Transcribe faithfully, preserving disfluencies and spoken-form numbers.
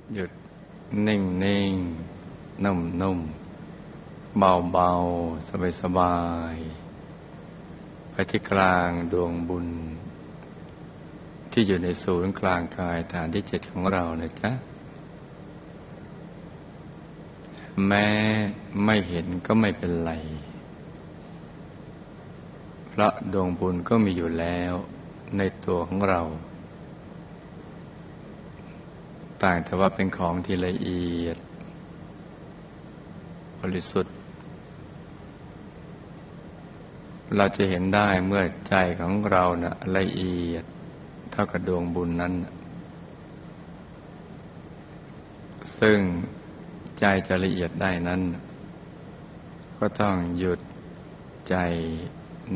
หยุดนิ่งนิ่งนุ่มนุ่มเบาเบาสบายสบายไปที่กลางดวงบุญที่อยู่ในศูนย์กลางกายฐานที่เจ็ดของเรานะจ๊ะแม้ไม่เห็นก็ไม่เป็นไรเพราะดวงบุญก็มีอยู่แล้วในตัวของเราต่างแต่ว่าเป็นของที่ละเอียดบริสุทธิ์เราจะเห็นได้เมื่อใจของเรานะละเอียดเท่ากับดวงบุญนั้นซึ่งใจจะละเอียดได้นั้นก็ต้องหยุดใจ